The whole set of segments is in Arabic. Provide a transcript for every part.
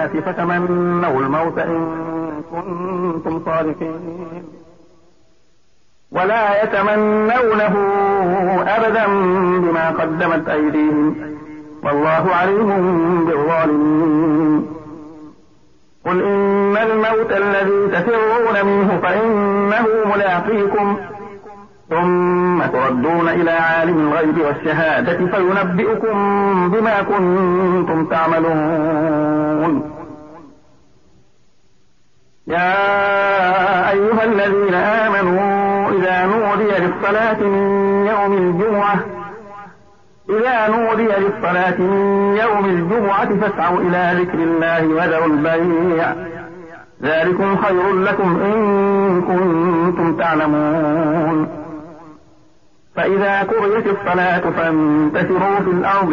الناس فتمنوا الموت إن كنتم صادقين ولا يتمنونه أبدا بما قدمت أيديهم والله عليم بالظالمين. قل إن الموت الذي تفرون منه فإنه ملاقيكم ثم تردون إلى عالم الغيب والشهادة فينبئكم بما كنتم تعملون. يا أيها الذين آمنوا إذا نودي للصلاة من يوم الجمعة فاسعوا إلى ذكر الله وذروا البيع ذلكم خير لكم إن كنتم تعلمون. فإذا قضيت الصلاة فانتشروا في الأرض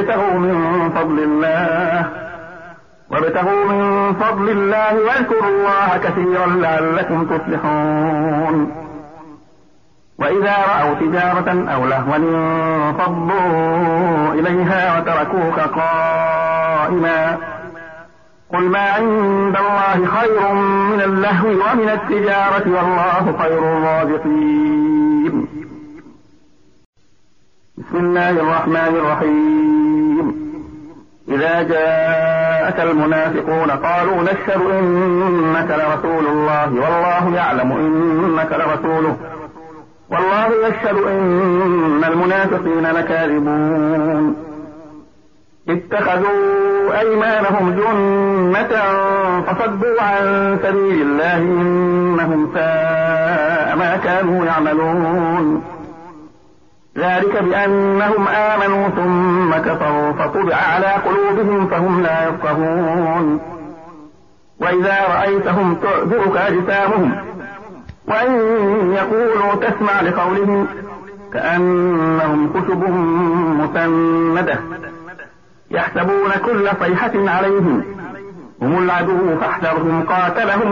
وابتغوا من فضل الله واذكروا الله كثيرا لعلكم تفلحون. وإذا رأوا تجارة أو لهوا انفضوا إليها وتركوك قائما قل ما عند الله خير من اللهو ومن التجارة والله خير الرازقين. بسم الله الرحمن الرحيم. إذا جاءك المنافقون قالوا نشهد إنك لرسول الله والله يعلم إنك لرسوله والله يشهد إن المنافقين لكاذبون. اتخذوا أيمانهم جنة فصدوا عن سبيل الله إنهم ساء ما كانوا يعملون. ذلك بأنهم آمنوا ثم كفروا فطبع على قلوبهم فهم لا يفقهون. وإذا رأيتهم تعجبك أجسامهم وإن يقولوا تسمع لقولهم كأنهم خشب مسندة يحسبون كل صيحة عليهم هم العدو فاحذرهم قاتلهم